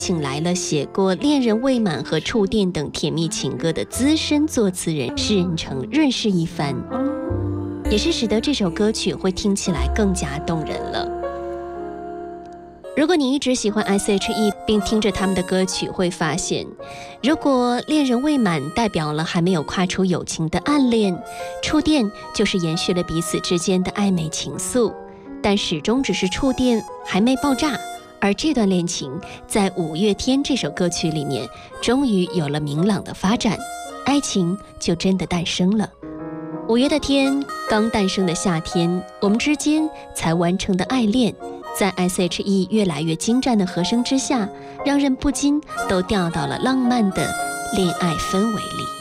请来了写过《恋人未满》和《触电》等甜蜜情歌的资深作词人施仁成润饰一番，也是使得这首歌曲会听起来更加动人了。如果你一直喜欢 S.H.E 并听着他们的歌曲，会发现如果《恋人未满》代表了还没有跨出友情的暗恋，触电就是延续了彼此之间的暧昧情愫，但始终只是触电还没爆炸。而这段恋情在五月天这首歌曲里面终于有了明朗的发展，爱情就真的诞生了。五月的天，刚诞生的夏天，我们之间才完成的爱恋，在 S.H.E 越来越精湛的和声之下，让人不禁都掉到了浪漫的恋爱氛围里。